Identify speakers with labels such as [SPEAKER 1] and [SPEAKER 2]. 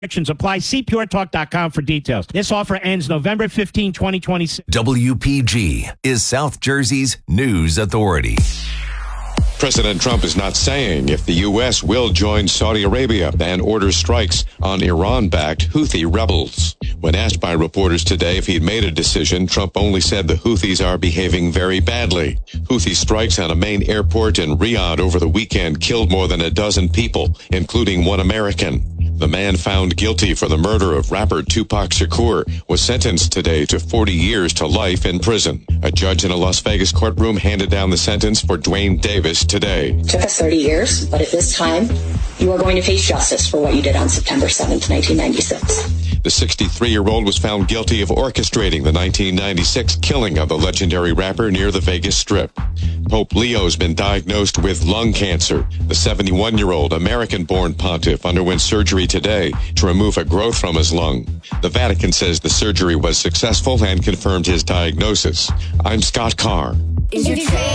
[SPEAKER 1] Restrictions apply. See puretalk.com for details. This offer ends November 15, 2026.
[SPEAKER 2] WPG is South Jersey's news authority.
[SPEAKER 3] President Trump is not saying if the U.S. will join Saudi Arabia and order strikes on Iran-backed Houthi rebels. When asked by reporters today if he'd made a decision, Trump only said the Houthis are behaving very badly. Houthi strikes on a main airport in Riyadh over the weekend killed more than a dozen people, including one American. The man found guilty for the murder of rapper Tupac Shakur was sentenced today to 40 years to life in prison. A judge in a Las Vegas courtroom handed down the sentence for Dwayne Davis today.
[SPEAKER 4] It took us 30 years, but at this time, you are going to face justice for what you did on September 7th, 1996.
[SPEAKER 3] The 63-year-old was found guilty of orchestrating the 1996 killing of the legendary rapper near the Vegas Strip. Pope Leo's been diagnosed with lung cancer. The 71-year-old American-born pontiff underwent surgery today to remove a growth from his lung. The Vatican says the surgery was successful and confirmed his diagnosis. I'm Scott Carr.